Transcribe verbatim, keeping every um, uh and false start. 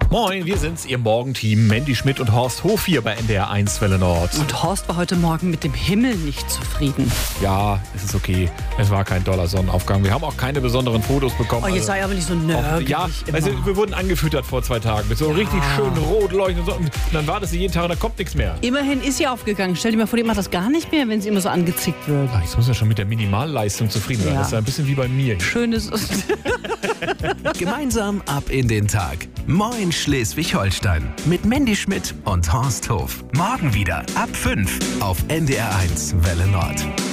Moin, wir sind's, Ihr Morgenteam. Mandy Schmidt und Horst Hof hier bei N D R eins Welle Nord. Und Horst war heute Morgen mit dem Himmel nicht zufrieden. Ja, es ist okay. Es war kein toller Sonnenaufgang. Wir haben auch keine besonderen Fotos bekommen. Oh, jetzt also, sei aber nicht so nörgelig. Ja, also wir wurden angefüttert vor zwei Tagen mit so Ja. richtig schön rot leuchtend. Und, so. Und dann wartest du jeden Tag und da kommt nichts mehr. Immerhin ist sie aufgegangen. Stell dir mal vor, die macht das gar nicht mehr, wenn sie immer so angezickt wird. Ach, jetzt muss ja schon mit der Minimalleistung zufrieden sein. Ja. Das ist ja ein bisschen wie bei mir. Schönes. Gemeinsam ab in den Tag. Moin Schleswig-Holstein. Mit Mandy Schmidt und Horst Hof. Morgen wieder ab fünf auf N D R eins Welle Nord.